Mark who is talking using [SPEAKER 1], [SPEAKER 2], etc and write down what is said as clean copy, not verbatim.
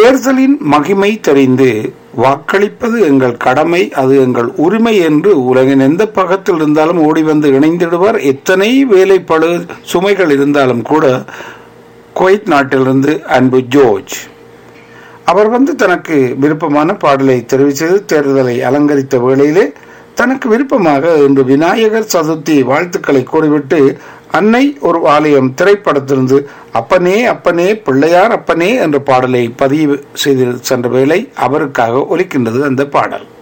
[SPEAKER 1] தேர்தலின் மகிமை தெரிந்து வாக்களிப்பது எங்கள் கடமை, அது எங்கள் உரிமை என்று உலகின் எந்த பக்கத்தில் இருந்தாலும் ஓடி வந்து இணைந்திடுவார். எத்தனை வேலைப்பழு சுமைகள் இருந்தாலும் கூட. குவைத் நாட்டிலிருந்து அன்பு ஜோர்ஜ் அவர் தனக்கு விருப்பமான பாடலை தெரிவித்தது. தேர்தலை அலங்கரித்த வேளையிலே தனக்கு விருப்பமாக இன்று விநாயகர் சதுர்த்தி வாழ்த்துக்களை கூறிவிட்டு அன்னை ஒரு ஆலயம் திரைப்படத்திலிருந்து அப்பனே அப்பனே பிள்ளையார் அப்பனே என்ற பாடலை பதிவு செய்து சென்ற வேளை அவருக்காக ஒலிக்கின்றது அந்த பாடல்.